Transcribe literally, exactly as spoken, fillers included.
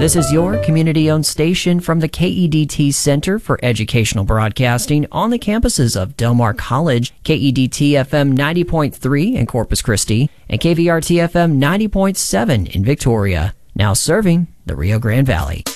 This is your community-owned station from the K E D T Center for Educational Broadcasting on the campuses of Del Mar College, K E D T F M ninety point three in Corpus Christi, and K V R T F M ninety point seven in Victoria. Now serving the Rio Grande Valley.